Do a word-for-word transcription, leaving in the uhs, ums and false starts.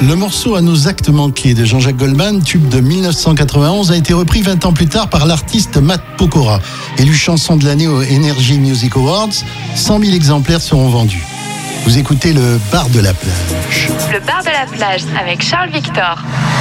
Le morceau À nos actes manqués de Jean-Jacques Goldman, tube de dix-neuf cent quatre-vingt-onze, a été repris vingt ans plus tard par l'artiste Matt Pokora. Élu chanson de l'année aux Energy Music Awards, cent mille exemplaires seront vendus. Vous écoutez le bar de la plage. Le bar de la plage avec Charles Victor.